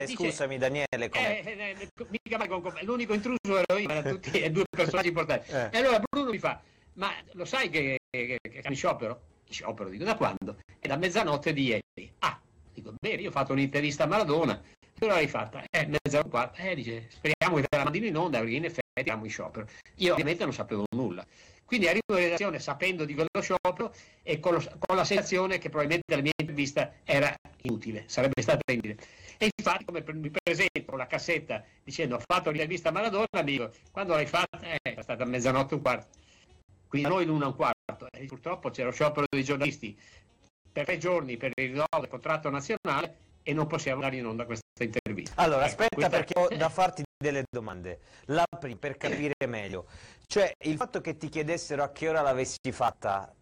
scusami Daniele, mica mai l'unico intruso ero io, erano tutti e due personaggi importanti. E allora Bruno mi fa, ma lo sai che è in sciopero? Sciopero, dico, da quando? È da mezzanotte di ieri. Ah, dico, bene, io ho fatto un'intervista a Maradona, però l'hai fatta? Mezzanotte e quarto. Dice, speriamo che te la mandino in onda, perché in effetti siamo in sciopero. Io ovviamente non sapevo nulla. Quindi arrivo in redazione sapendo di quello sciopero e con la sensazione che probabilmente la mia intervista era inutile, sarebbe stata inutile. E infatti, come mi presento con la cassetta dicendo ho fatto l'intervista a Maradona, amico, quando l'hai fatta? È stata mezzanotte e un quarto. Quindi a noi l'una e un quarto. E purtroppo c'era lo sciopero dei giornalisti per 3 giorni per il rinnovo del contratto nazionale e non possiamo dare in onda questa intervista. Allora, aspetta, perché ho da farti delle domande. La prima, per capire meglio, cioè il fatto che ti chiedessero a che ora l'avessi fatta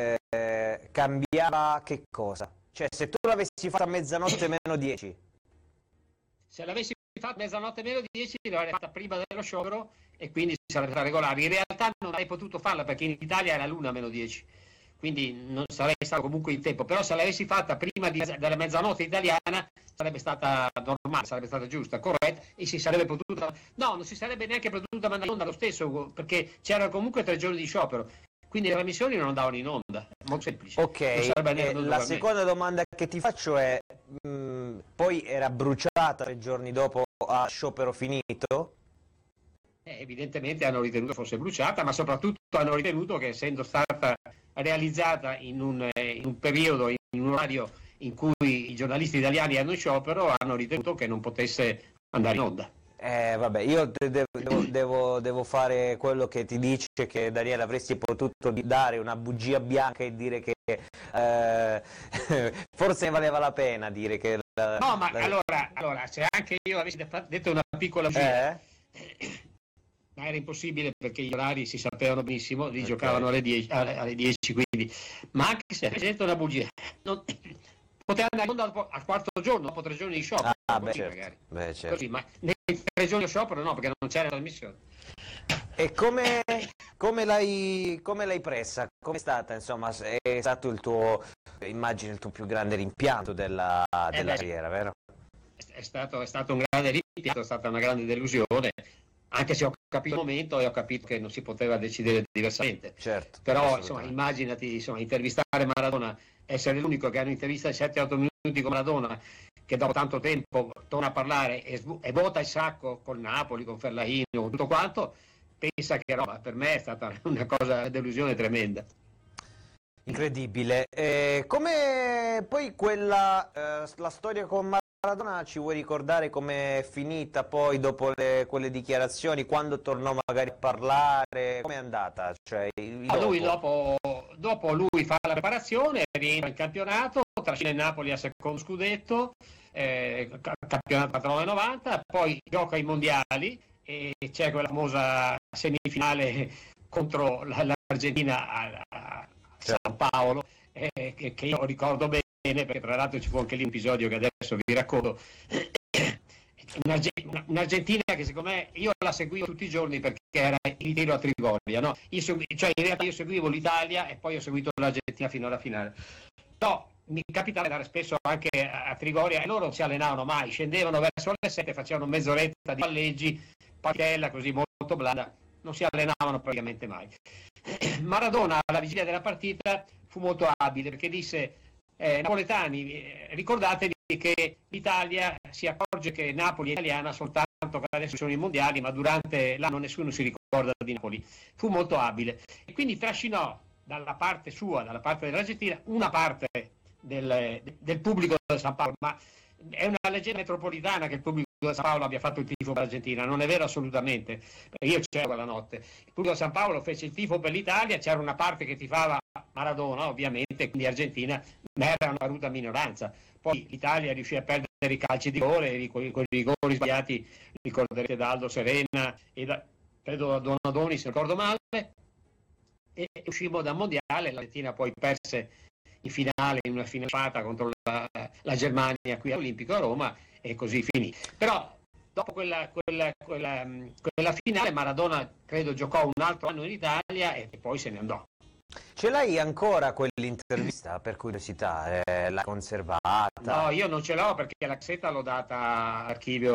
cambiava che cosa? Cioè, se tu l'avessi fatta a mezzanotte meno 10? Se l'avessi fatta mezzanotte meno 10 l'avrei fatta prima dello sciopero e quindi sarebbe stata regolare. In realtà non avrei potuto farla perché in Italia era l'una meno 10, quindi non sarei stato comunque in tempo, però se l'avessi fatta prima della mezzanotte italiana sarebbe stata normale, sarebbe stata giusta, corretta e si sarebbe potuta, no, non si sarebbe neanche potuta mandare in onda lo stesso perché c'erano comunque 3 giorni di sciopero, quindi le trasmissioni non andavano in onda, è molto semplice. Ok, la seconda domanda che ti faccio è, poi era bruciata 3 giorni dopo a sciopero finito? Evidentemente hanno ritenuto fosse bruciata, ma soprattutto hanno ritenuto che essendo stata realizzata in un periodo, in un orario in cui i giornalisti italiani hanno sciopero, hanno ritenuto che non potesse andare in onda. Vabbè, io devo fare quello che ti dice che Daniele avresti potuto dare una bugia bianca e dire che forse ne valeva la pena dire che... No, ma allora, se anche io avessi detto una piccola bugia... Ma era impossibile perché gli orari si sapevano benissimo, li giocavano alle 10, quindi. Ma anche se avessi detto una bugia, poteva andare in onda al quarto giorno, dopo 3 giorni di sciopero. Certo. Così, ma nei 3 giorni di sciopero no, perché non c'era trasmissione. E come l'hai presa? Com'è stata, insomma, è stato il tuo, immagino, il tuo più grande rimpianto della carriera, vero? È stato un grande rimpianto, è stata una grande delusione. Anche se ho capito il momento e ho capito che non si poteva decidere diversamente. Certo, però insomma, immaginati intervistare Maradona, essere l'unico che ha un'intervista di 7-8 minuti con Maradona, che dopo tanto tempo torna a parlare e vota il sacco con Napoli, con Ferlaino, con tutto quanto, pensa che roba, per me è stata una cosa, delusione tremenda. Incredibile. Come poi la storia con Maradona, ci vuoi ricordare com'è finita poi dopo quelle dichiarazioni, quando tornò magari a parlare, com'è andata? Cioè, lui dopo lui fa la preparazione, rientra in campionato, trascina il Napoli al secondo scudetto, campionato 89-90, poi gioca i mondiali e c'è quella famosa semifinale contro l'Argentina a San Paolo, che io ricordo bene perché tra l'altro ci fu anche lì un episodio che adesso vi racconto. Un'Argentina che secondo me io la seguivo tutti i giorni perché era il tiro a Trigoria, no? Cioè in realtà io seguivo l'Italia e poi ho seguito l'Argentina fino alla finale. No, mi capitava di andare spesso anche a Trigoria e loro non si allenavano mai, scendevano verso le 7, facevano mezz'oretta di palleggi, partitella così molto blanda, non si allenavano praticamente mai. Maradona alla vigilia della partita fu molto abile perché disse napoletani, ricordatevi che l'Italia si accorge che Napoli è italiana soltanto che adesso sono i mondiali, ma durante l'anno nessuno si ricorda di Napoli. Fu molto abile e quindi trascinò dalla parte sua, dalla parte dell'Argentina, una parte del pubblico di San Paolo, ma è una leggenda metropolitana che il pubblico di San Paolo abbia fatto il tifo per l'Argentina, non è vero assolutamente, io c'ero quella notte, il pubblico di San Paolo fece il tifo per l'Italia, c'era una parte che tifava Maradona ovviamente, quindi Argentina, ma era una ruta minoranza, poi l'Italia riuscì a perdere i calci di rigore, con i rigori sbagliati, ricorderete da Aldo Serena e credo da Donadoni se non ricordo male, e uscimmo dal mondiale, l'Argentina poi perse in finale, in una finale contro la Germania qui all'Olimpico a Roma e così finì. Però dopo quella finale Maradona credo giocò un altro anno in Italia e poi se ne andò. Ce l'hai ancora quell'intervista, per curiosità? L'hai conservata? No, io non ce l'ho perché la cassetta l'ho data a archivio